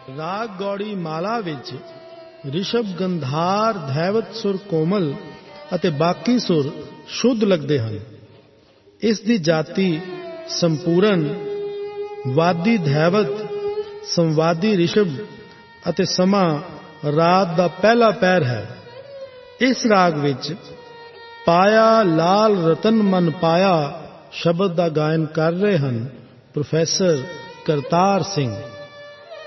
ਰਾਗ ਗੌੜੀ ਮਾਲਾ ਵਿੱਚ ਰਿਸ਼ਭ ਗੰਧਾਰ ਧੈਵਤ ਸੁਰ ਕੋਮਲ ਅਤੇ ਬਾਕੀ ਸੁਰ ਸ਼ੁੱਧ ਲੱਗਦੇ ਹਨ। ਇਸ ਦੀ ਜਾਤੀ ਸੰਪੂਰਨ, ਵਾਦੀ ਧੈਵਤ, ਸੰਵਾਦੀ ਰਿਸ਼ਭ ਅਤੇ ਸਮਾਂ ਰਾਤ ਦਾ ਪਹਿਲਾ ਪਹਿਰ ਹੈ। ਇਸ ਰਾਗ ਵਿੱਚ ਪਾਇਆ ਲਾਲ ਰਤਨ ਮਨ ਪਾਇਆ ਸ਼ਬਦ ਦਾ ਗਾਇਨ ਕਰ ਰਹੇ ਹਨ ਪ੍ਰੋਫੈਸਰ ਕਰਤਾਰ ਸਿੰਘ।